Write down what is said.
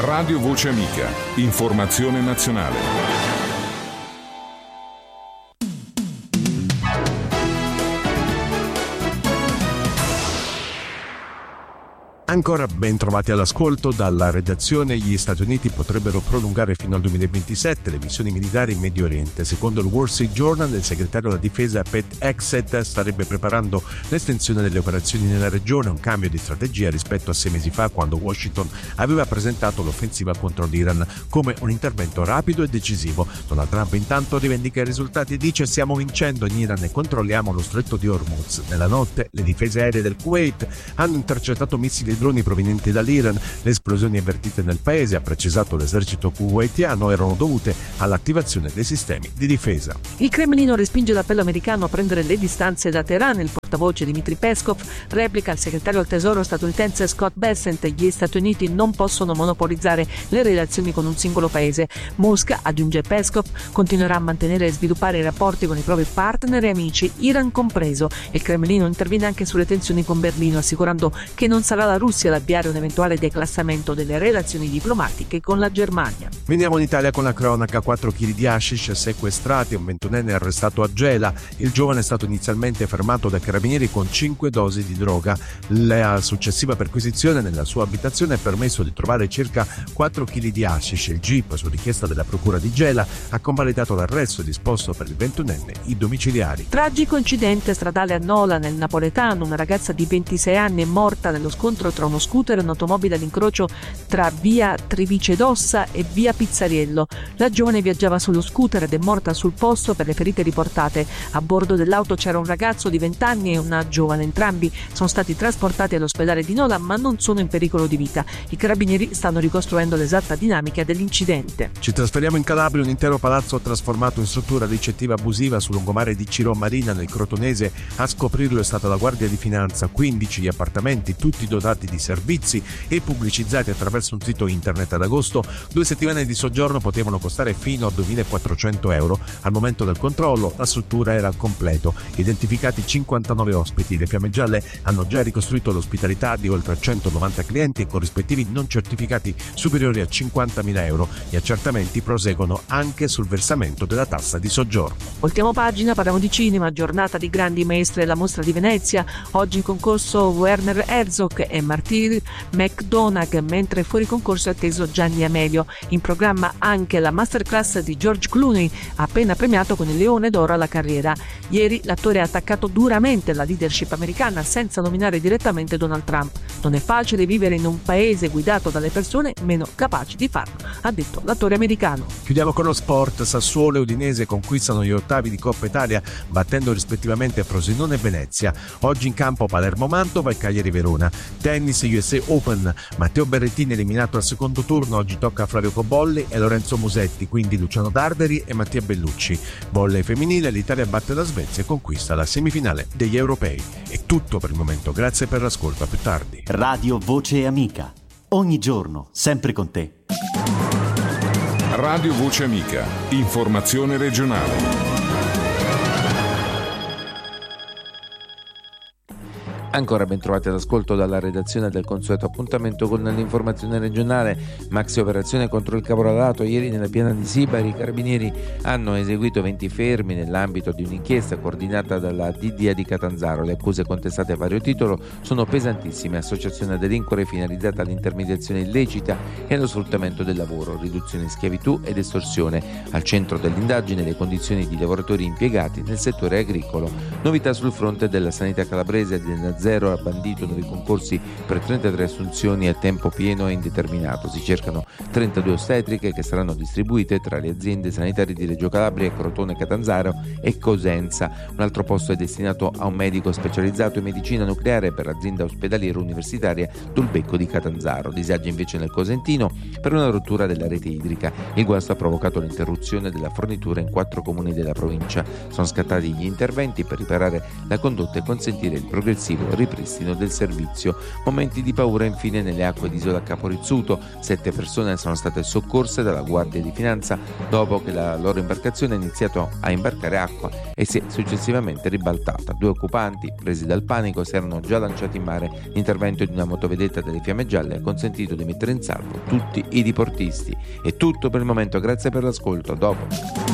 Radio Voce Amica. Informazione nazionale. Ancora ben trovati all'ascolto dalla redazione. Gli Stati Uniti potrebbero prolungare fino al 2027 le missioni militari in Medio Oriente. Secondo il Wall Street Journal, il segretario della difesa Pete Hegseth starebbe preparando l'estensione delle operazioni nella regione, un cambio di strategia rispetto a 6 mesi fa, quando Washington aveva presentato l'offensiva contro l'Iran come un intervento rapido e decisivo. Donald Trump intanto rivendica i risultati e dice: stiamo vincendo in Iran e controlliamo lo stretto di Hormuz. Nella notte le difese aeree del Kuwait hanno intercettato missili droni provenienti dall'Iran. Le esplosioni avvertite nel paese, ha precisato l'esercito kuwaitiano, erano dovute all'attivazione dei sistemi di difesa. Il Cremlino respinge l'appello americano a prendere le distanze da Teheran. Il portavoce Dmitry Peskov replica al segretario al tesoro statunitense Scott Bessent: gli Stati Uniti non possono monopolizzare le relazioni con un singolo paese. Mosca, aggiunge Peskov, continuerà a mantenere e sviluppare i rapporti con i propri partner e amici, Iran compreso. Il Cremlino interviene anche sulle tensioni con Berlino, assicurando che non sarà la Russia ad avviare un eventuale declassamento delle relazioni diplomatiche con la Germania. Veniamo in Italia con la cronaca. 4 kg di hashish sequestrati, un 21enne arrestato a Gela. Il giovane è stato inizialmente fermato dai carabinieri con 5 dosi di droga. La successiva perquisizione nella sua abitazione ha permesso di trovare circa 4 kg di hashish. Il GIP, su richiesta della procura di Gela, ha convalidato l'arresto e disposto per il 21enne i domiciliari. Tragico incidente stradale a Nola, nel napoletano. Una ragazza di 26 anni è morta nello scontro tra uno scooter e un'automobile all'incrocio tra via Trivice d'Ossa e via Pizzariello. La giovane viaggiava sullo scooter ed è morta sul posto per le ferite riportate. A bordo dell'auto c'era un ragazzo di 20 anni e una giovane. Entrambi sono stati trasportati all'ospedale di Nola, ma non sono in pericolo di vita. I carabinieri stanno ricostruendo l'esatta dinamica dell'incidente. Ci trasferiamo in Calabria. Un intero palazzo trasformato in struttura ricettiva abusiva sul lungomare di Ciro Marina, nel Crotonese. A scoprirlo è stata la Guardia di Finanza. 15 gli appartamenti, tutti dotati di servizi e pubblicizzati attraverso un sito internet. Ad agosto 2 settimane di soggiorno potevano costare fino a 2.400 euro. Al momento del controllo la struttura era al completo. Identificati 59 ospiti, le Fiamme Gialle hanno già ricostruito l'ospitalità di oltre 190 clienti e corrispettivi non certificati superiori a 50.000 euro. Gli accertamenti proseguono anche sul versamento della tassa di soggiorno. Voltiamo pagina, parliamo di cinema. Giornata di grandi maestre alla Mostra di Venezia. Oggi in concorso Werner Herzog e Martyr McDonagh, mentre fuori concorso è atteso Gianni Amelio. In programma anche la masterclass di George Clooney, appena premiato con il Leone d'Oro alla carriera. Ieri l'attore ha attaccato duramente la leadership americana senza nominare direttamente Donald Trump. Non è facile vivere in un paese guidato dalle persone meno capaci di farlo, ha detto l'attore americano. Chiudiamo con lo sport. Sassuolo e Udinese conquistano gli ottavi di Coppa Italia, battendo rispettivamente Frosinone e Venezia. Oggi in campo Palermo-Mantova e Cagliari-Verona. Tennis USA Open. Matteo Berrettini eliminato al secondo turno. Oggi tocca a Flavio Cobolli e Lorenzo Musetti, quindi Luciano Darderi e Mattia Bellucci. Volley femminile, l'Italia batte la Svezia e conquista la semifinale degli europei. È tutto per il momento, grazie per l'ascolto, a più tardi. Radio Voce Amica, ogni giorno, sempre con te. Radio Voce Amica, informazione regionale. Ancora ben trovati all'ascolto dalla redazione del consueto appuntamento con l'informazione regionale. Maxi operazione contro il caporalato. Ieri nella piana di Sibari i carabinieri hanno eseguito 20 fermi nell'ambito di un'inchiesta coordinata dalla DDA di Catanzaro. Le accuse contestate a vario titolo sono pesantissime: associazione a delinquere finalizzata all'intermediazione illecita e allo sfruttamento del lavoro, riduzione in schiavitù ed estorsione. Al centro dell'indagine le condizioni di lavoratori impiegati nel settore agricolo. Novità sul fronte della sanità calabrese. Azienda Zero ha bandito nuovi concorsi per 33 assunzioni a tempo pieno e indeterminato. Si cercano 32 ostetriche che saranno distribuite tra le aziende sanitarie di Reggio Calabria, Crotone, Catanzaro e Cosenza. Un altro posto è destinato a un medico specializzato in medicina nucleare per l'azienda ospedaliera universitaria Dulbecco di Catanzaro. Disagi invece nel Cosentino per una rottura della rete idrica. Il guasto ha provocato l'interruzione della fornitura in 4 comuni della provincia. Sono scattati gli interventi per riparare la condotta e consentire il progressivo ripristino del servizio. Momenti di paura infine nelle acque di Isola Capo Rizzuto. 7 persone sono state soccorse dalla Guardia di Finanza dopo che la loro imbarcazione ha iniziato a imbarcare acqua e si è successivamente ribaltata. 2 occupanti, presi dal panico, si erano già lanciati in mare. L'intervento di una motovedetta delle Fiamme Gialle ha consentito di mettere in salvo tutti i diportisti. È tutto per il momento, grazie per l'ascolto, a dopo.